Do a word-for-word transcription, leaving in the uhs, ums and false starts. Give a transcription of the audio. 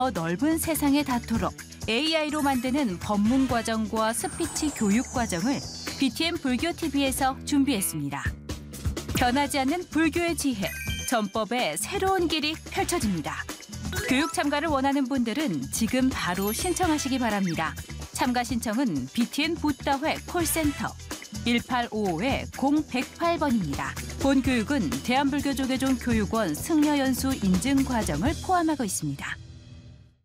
더 넓은 세상에 닿도록 에이아이로 만드는 법문 과정과 스피치 교육 과정을 비티엠 불교티비에서 준비했습니다. 변하지 않는 불교의 지혜, 전법의 새로운 길이 펼쳐집니다. 교육 참가를 원하는 분들은 지금 바로 신청하시기 바랍니다. 참가 신청은 비티엠 붓다회 콜센터 일팔오오 공백팔 번입니다. 본 교육은 대한불교조계종 교육원 승려연수 인증 과정을 포함하고 있습니다.